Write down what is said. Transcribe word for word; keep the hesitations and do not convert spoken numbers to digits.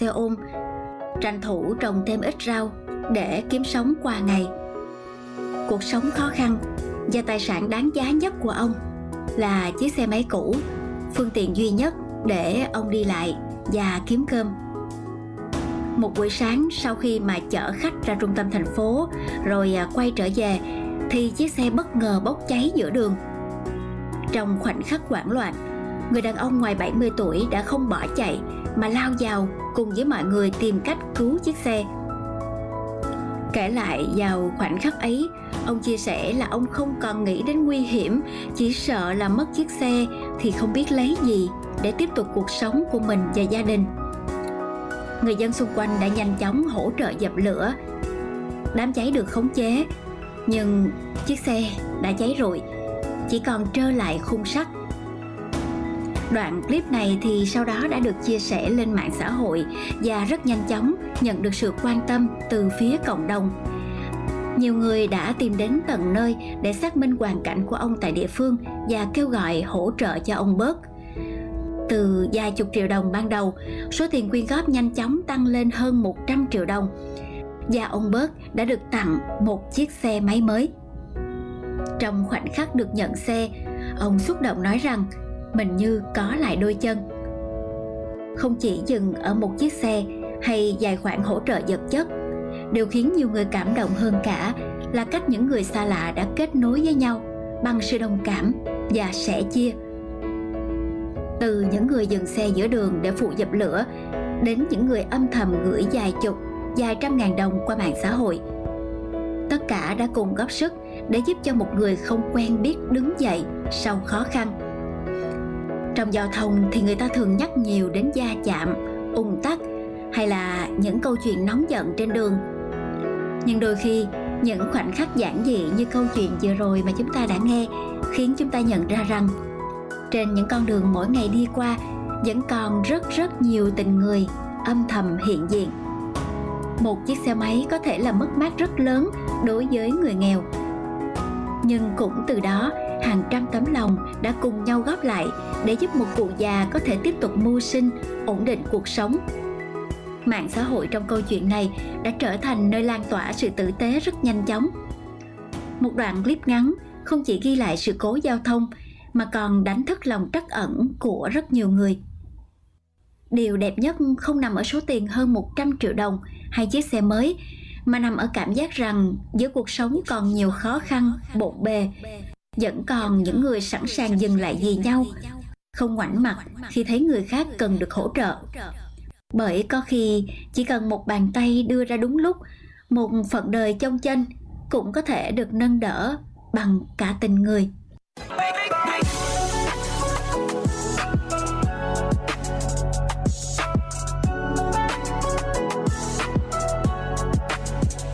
xe ôm, tranh thủ trồng thêm ít rau để kiếm sống qua ngày. Cuộc sống khó khăn và tài sản đáng giá nhất của ông là chiếc xe máy cũ, phương tiện duy nhất để ông đi lại và kiếm cơm. Một buổi sáng sau khi mà chở khách ra trung tâm thành phố rồi quay trở về thì chiếc xe bất ngờ bốc cháy giữa đường. Trong khoảnh khắc hoảng loạn, người đàn ông ngoài bảy mươi tuổi đã không bỏ chạy mà lao vào cùng với mọi người tìm cách cứu chiếc xe. Kể lại vào khoảnh khắc ấy, ông chia sẻ là ông không còn nghĩ đến nguy hiểm, chỉ sợ là mất chiếc xe thì không biết lấy gì để tiếp tục cuộc sống của mình và gia đình. Người dân xung quanh đã nhanh chóng hỗ trợ dập lửa. Đám cháy được khống chế, nhưng chiếc xe đã cháy rụi, chỉ còn trơ lại khung sắt. Đoạn clip này thì sau đó đã được chia sẻ lên mạng xã hội và rất nhanh chóng nhận được sự quan tâm từ phía cộng đồng. Nhiều người đã tìm đến tận nơi để xác minh hoàn cảnh của ông tại địa phương và kêu gọi hỗ trợ cho ông bớt. Từ vài chục triệu đồng ban đầu, số tiền quyên góp nhanh chóng tăng lên hơn một trăm triệu đồng và ông bớt đã được tặng một chiếc xe máy mới. Trong khoảnh khắc được nhận xe, ông xúc động nói rằng mình như có lại đôi chân. Không chỉ dừng ở một chiếc xe hay vài khoản hỗ trợ vật chất, điều khiến nhiều người cảm động hơn cả là cách những người xa lạ đã kết nối với nhau bằng sự đồng cảm và sẻ chia. Từ những người dừng xe giữa đường để phụ dập lửa đến những người âm thầm gửi vài chục, vài trăm ngàn đồng qua mạng xã hội, tất cả đã cùng góp sức để giúp cho một người không quen biết đứng dậy sau khó khăn. Trong giao thông thì người ta thường nhắc nhiều đến va chạm, ùn tắc hay là những câu chuyện nóng giận trên đường. Nhưng đôi khi những khoảnh khắc giản dị như câu chuyện vừa rồi mà chúng ta đã nghe khiến chúng ta nhận ra rằng trên những con đường mỗi ngày đi qua vẫn còn rất rất nhiều tình người âm thầm hiện diện. Một chiếc xe máy có thể là mất mát rất lớn đối với người nghèo, nhưng cũng từ đó hàng trăm tấm lòng đã cùng nhau góp lại để giúp một cụ già có thể tiếp tục mưu sinh, ổn định cuộc sống. Mạng xã hội trong câu chuyện này đã trở thành nơi lan tỏa sự tử tế rất nhanh chóng. Một đoạn clip ngắn không chỉ ghi lại sự cố giao thông mà còn đánh thức lòng trắc ẩn của rất nhiều người. Điều đẹp nhất không nằm ở số tiền hơn một trăm triệu đồng hay chiếc xe mới, mà nằm ở cảm giác rằng giữa cuộc sống còn nhiều khó khăn, bộn bề, vẫn còn những người sẵn sàng dừng lại vì nhau, không ngoảnh mặt khi thấy người khác cần được hỗ trợ. Bởi có khi chỉ cần một bàn tay đưa ra đúng lúc, một phận đời chông chênh cũng có thể được nâng đỡ bằng cả tình người.